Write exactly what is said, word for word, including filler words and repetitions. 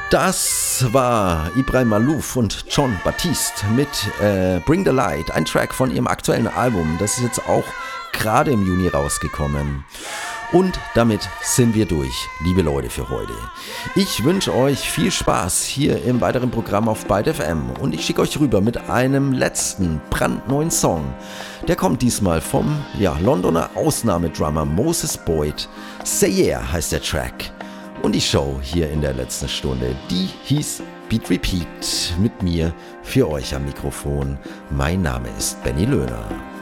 Das war Ibrahim Malouf und Jon Batiste mit äh, Bring the Light, ein Track von ihrem aktuellen Album. Das ist jetzt auch gerade im Juni rausgekommen. Und damit sind wir durch, liebe Leute, für heute. Ich wünsche euch viel Spaß hier im weiteren Programm auf Byte F M und ich schicke euch rüber mit einem letzten brandneuen Song. Der kommt diesmal vom ja, Londoner Ausnahmedrummer Moses Boyd. Say Yeah heißt der Track. Und die Show hier in der letzten Stunde, die hieß Beat Repeat mit mir für euch am Mikrofon. Mein Name ist Benny Löhner.